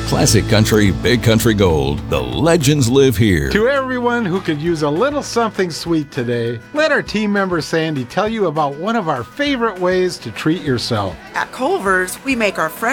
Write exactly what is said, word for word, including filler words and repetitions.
Classic country, big country gold. The legends live here. To everyone who could use a little something sweet today, let our team member Sandy tell you about one of our favorite ways to treat yourself. At Culver's, we make our fresh